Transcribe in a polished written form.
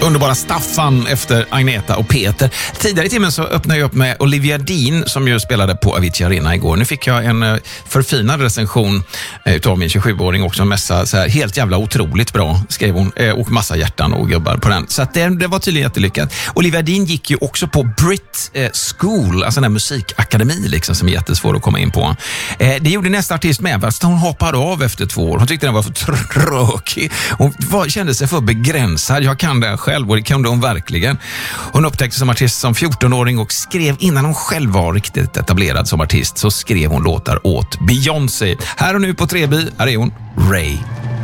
underbara Staffan efter Agneta och Peter. Tidigare i timmen så öppnade jag upp med Olivia Dean som ju spelade på Avicii Arena igår. Nu fick jag en förfinad recension utav min 27-åring också, en mässa så här, helt jävla otroligt bra, skrev hon, och massa hjärtan och gubbar på den. Så att det var tydligen jättelyckat. Olivia Dean gick ju också på Brit School, alltså den musikakademi liksom, som är jättesvår att komma in på. Det gjorde nästa artist med, fast hon hoppade av efter 2 år. Hon tyckte den var för tråkig. Hon kände sig för begränsad. Jag kan det själv och det kan hon verkligen. Hon upptäckte som artist som 14-åring och skrev innan hon själv var riktigt etablerad som artist, så skrev hon låtar åt Beyoncé. Här och nu på Treby, här är hon, Ray.